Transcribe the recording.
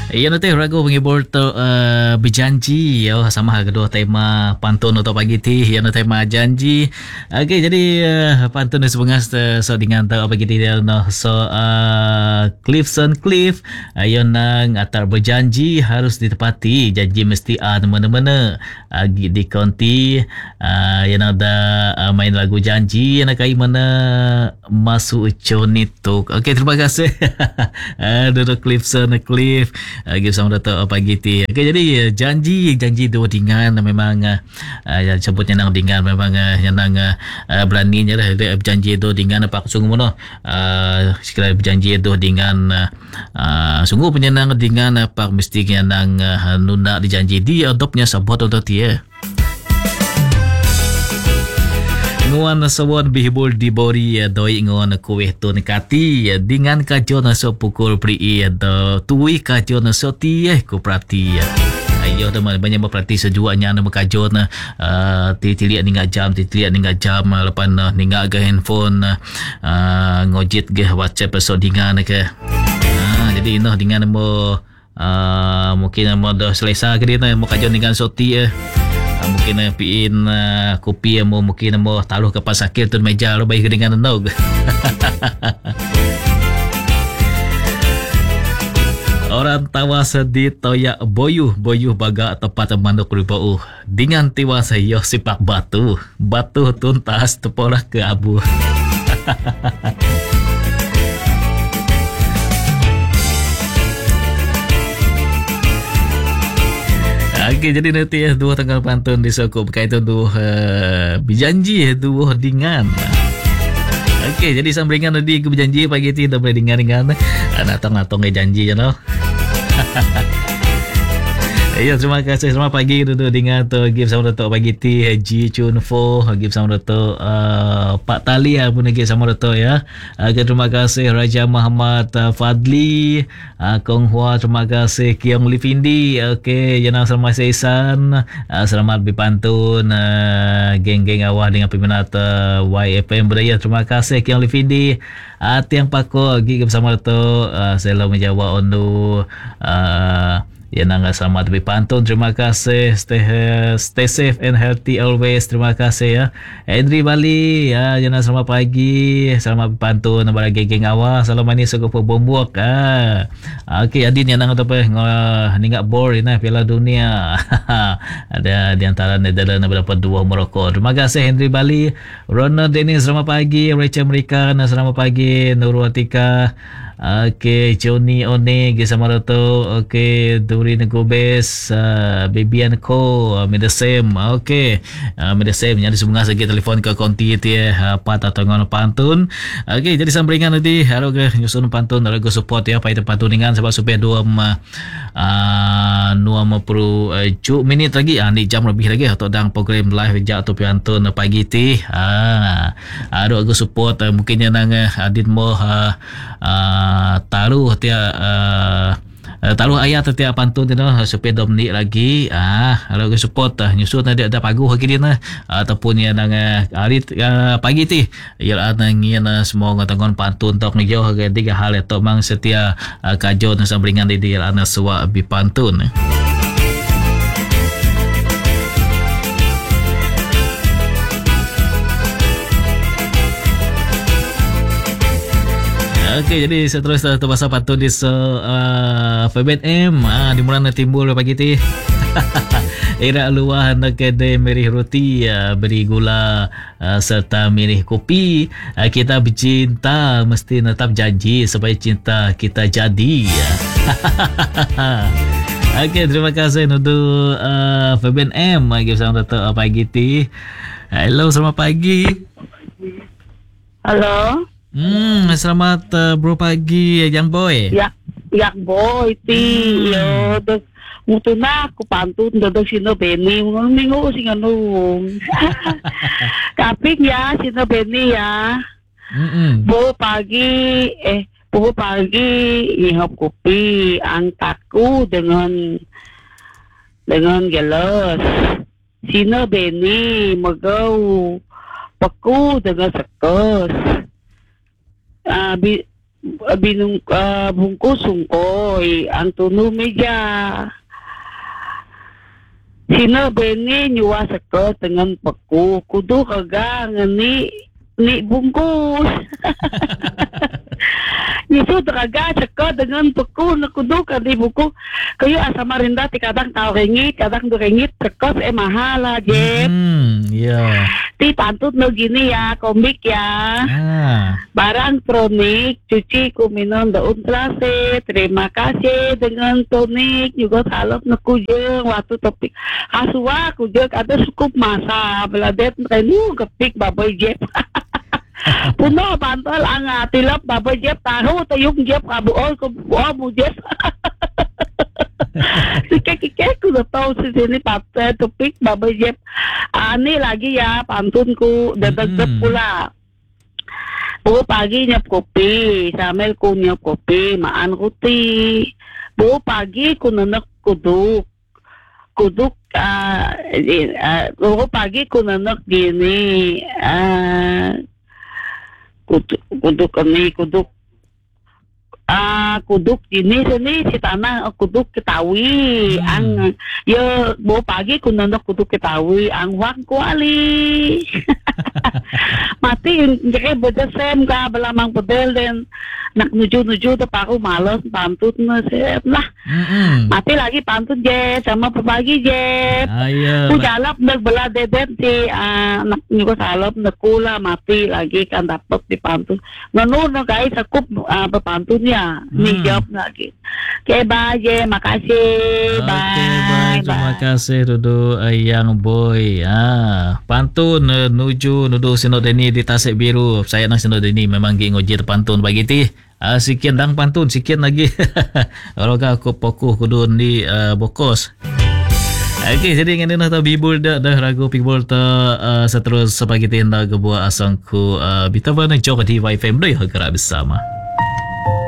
Ia nanti ragu penghibur tu berjanji ya sama kedua tema pantun atau pagi ti yang tema janji. Okey jadi pantun sebengas so dengan tahu pagi ti no so Cliff ayo nang atar berjanji harus ditepati janji mesti mana-mana di konti yang ada main lagu janji yang kai mana masuk conituk. Okey terima kasih. Duduk Cliff give sama Dato' pagi ti. Okay, jadi janji dua dengan memang sebutnya nang dengan memang yang nang beraninya lah janji dua dengan pak sungguh mono sekali berjanji dua dengan sungguh penyenang dengan pak mesti nang nunda dijanji dia adopnya sabot atau dia. Nguan sawon bihibul di bori doi nguan kuih tu nekati dengan kajo naso pukul pri do tui kajo naso tie ku prati ayo teman banyak berperhati sejuanya nama kajo na tiliak ninga jam lepas ninga ke handphone ngojit ke WhatsApp so dengan ke jadi noh dengan mo mungkin mo dah selesa ke dia mo kajo dengan soti mungkin piin kopi mo mungkin mo taruh ke pasakil tu meja lo baik dengan tau. Orang tawa sedih toyak boyuh baga tempat manuk ribau dengan tiwa saya sipak batu tuntas tepolah ke abu. Okey, jadi nanti dua tanggal pantun disokok berkaitan berjanji dua dengan. Okey, jadi sambringan tadi berjanji pagi ti dah boleh dengan natong janji je noh. Ya, terima kasih. Selamat pagi duduk dengan tu give sama Dato' pagi ti Haji Chunfo give sama Dato' Pak Talia pun give sama Dato' ya. Okay, terima kasih Raja Muhammad Fadli Kong Hua, terima kasih Kiong Lifindi. Okey, jangan selamat seisan selamat berpantun geng-geng awal dengan peminat YFM Budaya. Terima kasih Kiong Lifindi. Tiang Pako give sama Dato' saya menjawab untuk ya nangga selamat berpantun. Terima kasih. Stay safe and healthy always. Terima kasih ya. Henry Bali ya, jangan selamat pagi. Selamat berpantun kepada geng-geng awal. Salam manis suka pembuak. Okey, Adin yang nang apa ningak bor ini Piala Dunia. Ada di antara Netherlands berapa dua Morocco. Terima kasih Henry Bali. Ronald Dennis selamat pagi. Rachel Amerika selamat pagi. Nurul Atika. Okey, Johnny One sama Dato'. Okey, Duri Negobes, Bibian Ko, Medesem. Okey, Medesem jadi sebenarnya segi telefon ke konti dia apa atau ngon pantun. Okey, jadi sambringan nanti harus ke nyusun pantun, harus ke support ya pai pantun dengan sebab supaya 2 minit lagi ni jam lebih lagi atau dalam program live jak atau pantun pagi ti. Harus ke support mungkin yang nang adin mo taruh ayat tiap pantun tu supaya 2 minit lagi kalau ke support nyusun ada paguh lagi dia ataupun yang nang hari pagi ti ya nangin semua ngotangon pantun tok ngejauh ke 3 hal atau mang setia kajon sambringan di dia ana suwa bi pantun. Okey, jadi seterusnya bahasa pantun di FBM di mana timbul pagi ti. Era luah nak kedai merih roti beri gula serta milih kopi. Kita bercinta mesti tetap janji supaya cinta kita jadi. Okey, terima kasih untuk FBM bagi sama Dato' pagi ti. Hello, selamat pagi. Halo. Selamat bro pagi Yang Boy. Yang Boy ti yo dos mutu na aku pantun do sino Beni minggu sing anu. Kaping ya sino Beni ya. Bu pagi ihop kopi angtaku dengan gelas. Sino Beni magau paku dengan sekos. bungkus sungkoy ang tuno meja. Sino beni nyuwa seket dengan peku kudu kagak ngeni ni bungkus. Nisu teraga seket dengan peku na kudu kadi buku kayo asa marinda ti kadang tao rengit kadang 2 rengit seket mahal lah Jeb. Ya. Ti pantut no gini ya komik ya. Barang kronik cuci kuminon daun terase. Terima kasih dengan tonik juga salep na kujeng waktu topik aswa kujeng ada sukup masa beladet renu kepik baboy Jeb. Puno pantol ang tilap baboy Jeb tahu tayong Jeb kabuol ko mo Jeb. Kike ku udah tahu sih sini patah topik baboy Jeb. Ani lagi ya pantunku dadagdag pula. Buo pagi nyap kopi, samel ku nyap kopi, maan kuti. Buo pagi ku nanak kuduk. Kuduk buo pagi ku nanak gini kuduk kuduk ini sini si tanah kuduk ketawi ang yo bo pagi kunandok kuduk ketawi ang wang kuali mati jadi bedesem ka belamang pedel dan nak nuju tapi aku males pantut na set lah mati lagi pantut je sama pagi je ku jalap nagbelah dedet si nak nyuko salap nakula mati lagi kan dapat di pantut nganu no guys aku pepantutnya nih jawab lagi oke bye je makasih bye terima kasih Dudu Ayang Boy pantun nuju nudu sinodeni di Tasik Biru saya nang sinodeni memang ngojir pantun bagi ti sekian dang pantun sekian lagi kalau aku pokuh kudun di bokos. Okey, jadi ngene na ta bibul dah ragu pibul ta seterus sepagi tinda gebuah asangku bitawa na jok di FM doi hagara bersama.